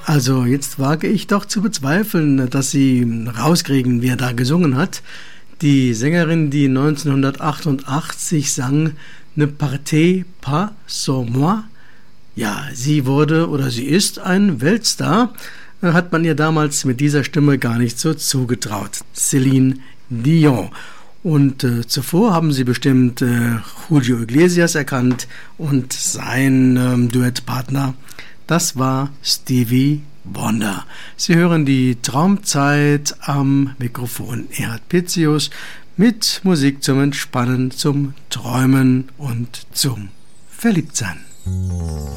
Also jetzt wage ich doch zu bezweifeln, dass Sie rauskriegen, wer da gesungen hat. Die Sängerin, die 1988 sang Ne partez pas sans moi. Ja, sie wurde oder sie ist ein Weltstar. Hat man ihr damals mit dieser Stimme gar nicht so zugetraut. Céline Dion. Und zuvor haben Sie bestimmt Julio Iglesias erkannt und sein Duettpartner, das war Stevie Wonder. Sie hören die Traumzeit am Mikrofon. Erhard Pitzius mit Musik zum Entspannen, zum Träumen und zum Verliebtsein.